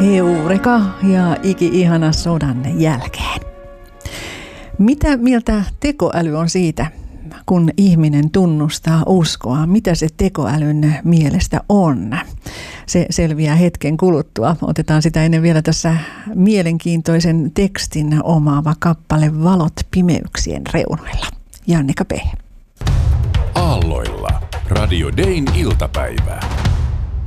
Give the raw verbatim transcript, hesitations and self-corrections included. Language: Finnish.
Heureka ja iki-ihana sodan jälkeen. Mitä mieltä tekoäly on siitä, kun ihminen tunnustaa uskoa? Mitä se tekoälyn mielestä on? Se selviää hetken kuluttua. Otetaan sitä ennen vielä tässä mielenkiintoisen tekstin omaava kappale Valot pimeyksien reunoilla. Jannika P. Aalloilla. Radio Dayn iltapäivä.